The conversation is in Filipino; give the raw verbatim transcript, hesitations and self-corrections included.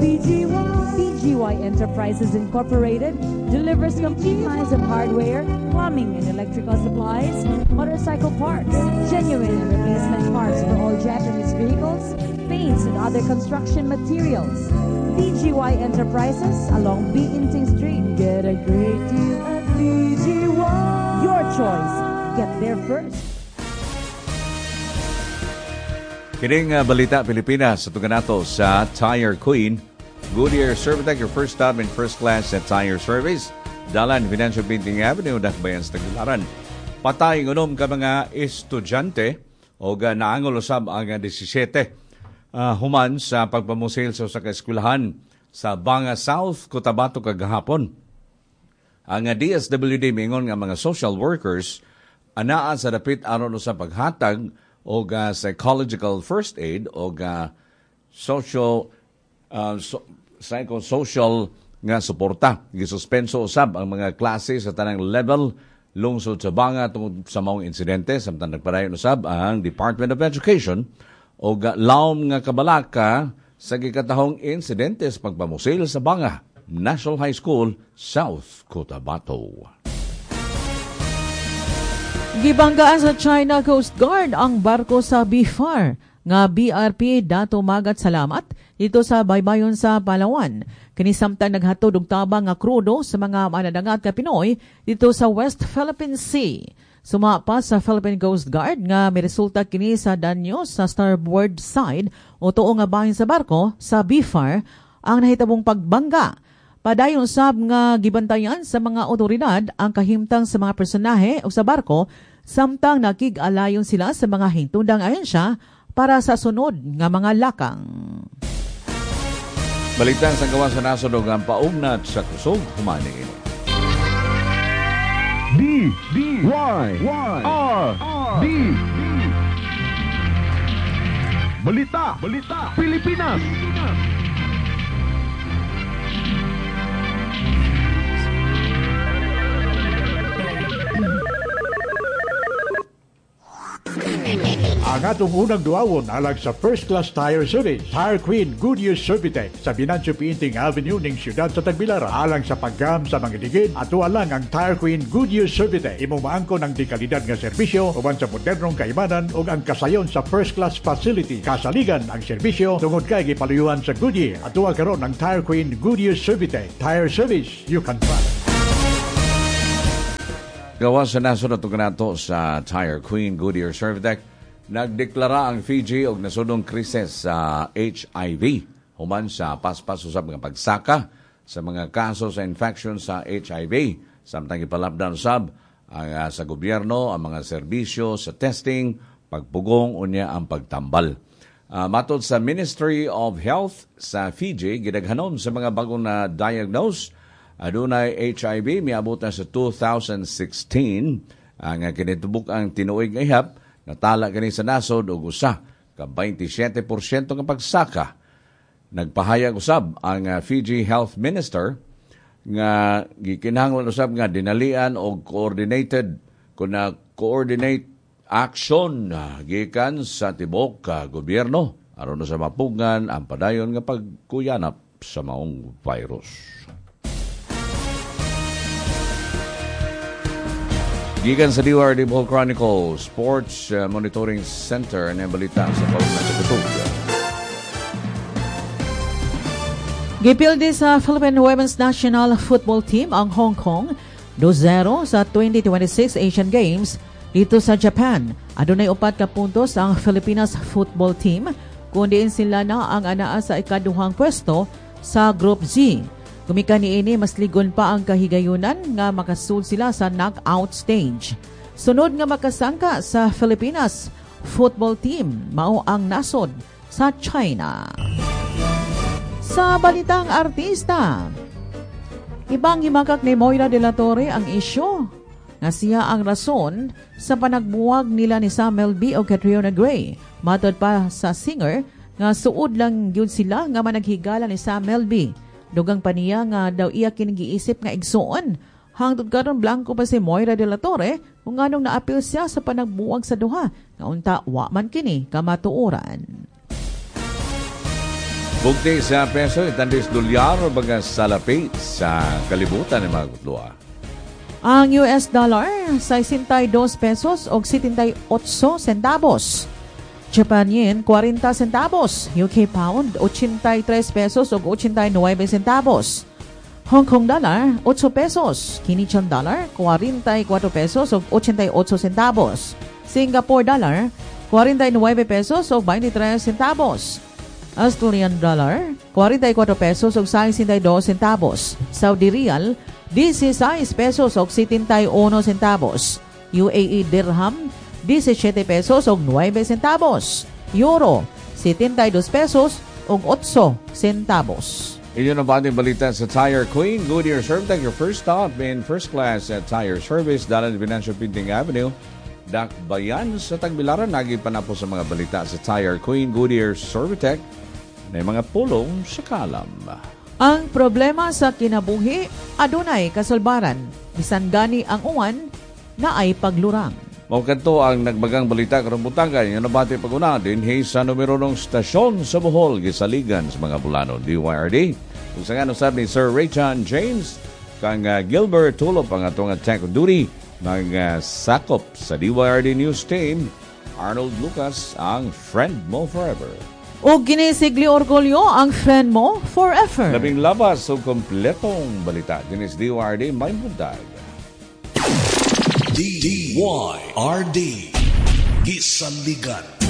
P G Y. P G Y Enterprises Incorporated delivers complete lines of hardware, plumbing and electrical supplies, motorcycle parts, genuine and replacement parts for all Japanese vehicles, paints and other construction materials. P G Y Enterprises along Biinting Street. Get a great deal at P G Y. Your choice. Get there first. Kining uh, balita Pilipinas sa tuganato sa Tire Queen. Goodyear Servitec, your first stop in first class at tire service. Dalan, Financial Painting Avenue, Dakbayan sa Tagbilaran. Patay ngunom ka mga estudyante o ga naangol usab ang seventeen uh, human sa pagpamusil sa usa ka eskwelahan sa Banga South, Cotabato kagahapon. Ang uh, D S W D mingon nga mga social workers anaa sa dapit aron sa paghatag o ga psychological first aid o ga social uh, so, psychosocial nga suporta. Gisuspenso usab ang mga klase sa tanang level lungsod sa Banga tungod sa maong insidente. Samtang nagpadayon usab ang Department of Education o ga lawom nga kabalaka sa gikatahong insidente sa pagpamusil sa Banga National High School, South Cotabato. Gibanggaan sa China Coast Guard ang barko sa B F A R nga B R P dato magat salamat dito sa baybayon sa Palawan. Kinisamtang naghatod og tabang nga krudo sa mga manadagat nga Pinoy dito sa West Philippine Sea. Sumapa sa Philippine Coast Guard nga may resulta kini sa danyo sa starboard side o tuo nga bahin sa barko sa B F A R ang nahitabong pagbangga. Padayon sab nga gibantayan sa mga otoridad ang kahimtang sa mga personahe o sa barko samtang nakig-alayon sila sa mga hintundang ahensya para sa sunod nga mga lakang. Balitang sa gawa sa nasod og ang paugnat sa kusog humani ini. D D Y R D Balita Balita Pilipinas. Ang atong unang duawon alag sa First Class Tire Service, Tire Queen Goodyear Servitec sa Binancio Painting Avenue ning siyudad sa Tagbilaran. Alang sa paggam sa mga digid, ato lang ang Tire Queen Goodyear Servitec. Imo maangkon ang dekalidad nga serbisyo uban sa modernong kaibanan ug ang kasayon sa First Class Facility. Kasaligan ang serbisyo tungod kay gipaluyuhan sa Goodyear. Ato karon ang Tire Queen Goodyear Servitec. Tire service you can trust. Gawa sa nasod at nato sa Tire Queen Goodyear Servitec. Nagdeklara ang Fiji og nasudong krisis sa H I V human sa paspas usab nga pagsaka sa mga kaso sa infection sa H I V. Samtang ipalapdan usab ang uh, sa gobyerno ang mga serbisyo sa testing, pagpugong unya ang pagtambal. Uh, matod sa Ministry of Health sa Fiji, gidaghanon sa mga bagong na diagnose adunay H I V miabot na sa two thousand sixteen ang uh, kinitubuk ang tinuig nga ihap. Natala kani sa nasod og usa ka twenty-seven percent nga pagsaka. Nagpahayag usab ang uh, Fiji Health Minister nga gikinahanglan usab nga dinalian og coordinated kuna coordinate action uh, gikan sa tibok ka uh, gobyerno aron sa mapugan ang padayon nga pagkuyanap sa maong virus. Gikan sa D W R D Bohol Chronicle Sports uh, Monitoring Center na balita sa kaugnay sa Kutub. Gipildi sa Philippine Women's National Football Team ang Hong Kong two zero sa twenty twenty-six Asian Games dito sa Japan. Adunay upat ka puntos ang Filipinas Football Team kundi sila na ang anaa sa ikaduhang pwesto sa Group Z. Gumikan niini mas ligon pa ang kahigayunan nga makasud sila sa knockout stage. Sunod nga makasangka sa Filipinas Football Team mao ang nasod sa China. Sa balitang artista, ibang himakak ni Moira de la Torre ang isyo nga siya ang rason sa panagbuwag nila ni Samuel B. o Catriona Gray. Matod pa sa singer nga suod lang gyud sila nga managhigala ni Samuel B. Dugang pa niya nga daw iya kinigiisip nga igsuon. Hangtod karon blanco pa si Moira de la Torre kung anong naapil siya sa panagbuwag sa duha. Nga unta wa man kini kamatuoran. Bukti sa peso, itandis dolyar o baga salapi sa kalibutan ng mga kutlua. Ang U S dollar, sesenta y dos pesos o setenta y ocho centavos. Japan yen, forty centavos. U K pound, eighty-three pesos o eighty-nine centavos. Hong Kong dollar, eight pesos. Canadian dollar, forty-four pesos o eighty-eight centavos. Singapore dollar, forty-nine pesos o twenty-three centavos. Australian dollar, forty-four pesos o sesenta y dos centavos. Saudi Riyal, dieciséis pesos o setenta y uno centavos. U A E dirham, diecisiete pesos o nueve centavos. Euro, setenta y dos pesos o ocho centavos. Iyon ang ating balita sa Tire Queen. Goodyear Servitec, your first stop in first class at tire service. Dalan Financial Pinting Avenue. Dakbayan sa Tagbilaran. Nagi pa na po sa mga balita sa Tire Queen. Goodyear Servitec na mga pulong sa kalam. Ang problema sa kinabuhi, adunay kasulbaran. Bisan gani ang uwan na ay paglurang. Maukanto ang nagbagang balita karong butangan. Yung nabati pag-una din hey, sa numero ng stasyon sa Bohol, gisaligan sa mga Bulano, D Y R D. Kung sa nga sabi ni Sir Raychan James, kang uh, Gilbert Tulop ang atong tank of duty, mga uh, sakop sa D Y R D News Team, Arnold Lucas, ang friend mo forever. O ginisigli orgulyo ang friend mo forever. Labing labas o kompletong balita. Dinis D Y R D, may buntag. D Y R D Gisanligan.